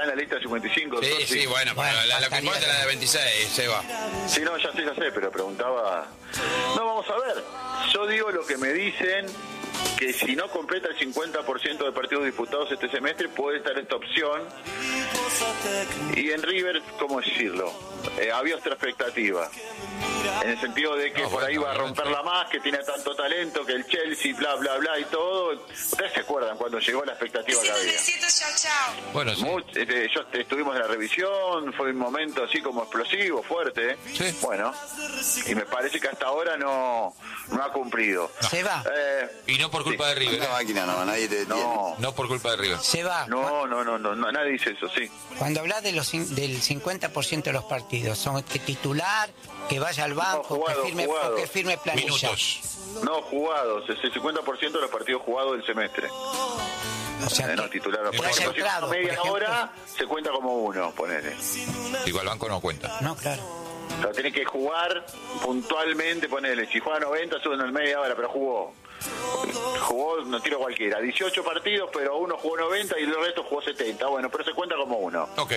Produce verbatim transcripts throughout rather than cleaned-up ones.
está en la lista de cincuenta y cinco. Sí, doctor, sí, bueno, bueno la, la que importa es la de veintiséis, Seba. Sí, no, ya sé, ya sé, pero preguntaba... No, vamos a ver. Yo digo lo que me dicen, que si no completa el cincuenta por ciento de partidos disputados este semestre, puede estar esta opción. Y en River, ¿cómo decirlo? Eh, había otra expectativa. En el sentido de que no, por ahí bueno, va a romperla más, que tiene tanto talento, que el Chelsea, bla, bla, bla y todo. ¿Ustedes se acuerdan cuando llegó la expectativa que había? Bueno, sí. Muy, este, yo estuvimos en la revisión, fue un momento así como explosivo, fuerte. Sí. Bueno, y me parece que hasta ahora no, no ha cumplido. No. Se va. Eh, y no por culpa sí. de River. Una máquina no, nadie te entiende. No, no por culpa de River. Se va. No, no, no, no, no, nadie dice eso, sí. Cuando hablas de los, del cincuenta por ciento de los partidos, ¿son que titular, que vaya al banco, no, jugado, que firme, jugado. que firme planilla? Minutos. No, jugados, es el cincuenta por ciento de los partidos jugados del semestre. O sea, eh, no, que, titular. que Por haya ejemplo, entrado, si media por ejemplo. hora se cuenta como uno, ponele. Igual banco no cuenta. No, claro. O sea, tiene que jugar puntualmente, ponele. Si juega noventa, suben en media hora, pero jugó. Jugó, no tiro cualquiera. dieciocho partidos, pero uno jugó noventa y el resto jugó setenta. Bueno, pero se cuenta como uno. Ok.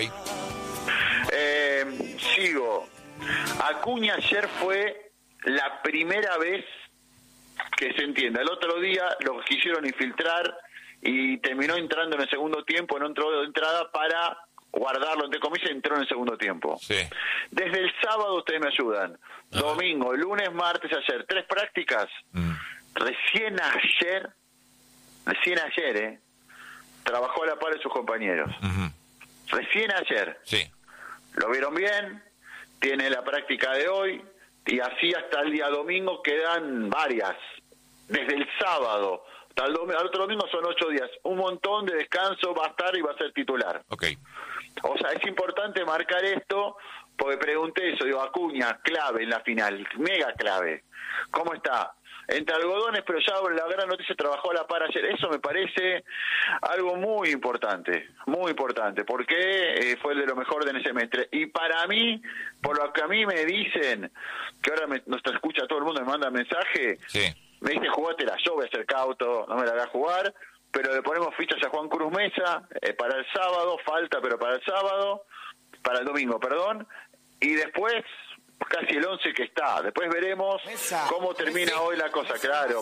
Eh, sigo. Acuña ayer fue la primera vez que se entienda. El otro día lo quisieron infiltrar y terminó entrando en el segundo tiempo, no entró de entrada para guardarlo, entre comillas, entró en el segundo tiempo. Sí. Desde el sábado ustedes me ayudan. Ajá. Domingo, lunes, martes, ayer. Tres prácticas. Mm. Recién ayer, recién ayer, ¿eh? Trabajó a la par de sus compañeros. Uh-huh. Recién ayer. Sí. Lo vieron bien, tiene la práctica de hoy, y así hasta el día domingo quedan varias. Desde el sábado hasta el, domingo, al otro domingo son ocho días. Un montón de descanso, va a estar y va a ser titular. Ok. O sea, es importante marcar esto, porque pregunté eso, digo, Acuña, clave en la final, mega clave. ¿Cómo está? Entre algodones, pero ya la gran noticia, trabajó a la par ayer. Eso me parece algo muy importante, muy importante, porque eh, fue el de lo mejor de ese semestre. Y para mí, por lo que a mí me dicen, que ahora me, nos escucha todo el mundo, me manda mensaje, Sí. me dice, jugátela, yo voy a ser cauto, no me la voy a jugar, pero le ponemos fichas a Juan Cruz Mesa eh, para el sábado, falta, pero para el sábado, para el domingo, perdón, y después casi el once que está. Después veremos cómo termina hoy la cosa, claro.